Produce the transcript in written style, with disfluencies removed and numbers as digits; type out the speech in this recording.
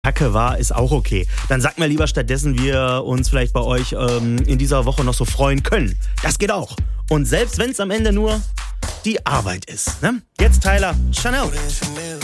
Kacke war, ist auch okay. Dann sagt mir lieber stattdessen, wie wir uns vielleicht bei euch in dieser Woche noch so freuen können. Das geht auch. Und selbst wenn es am Ende nur die Arbeit ist. Ne? Jetzt Tyler, Chanel.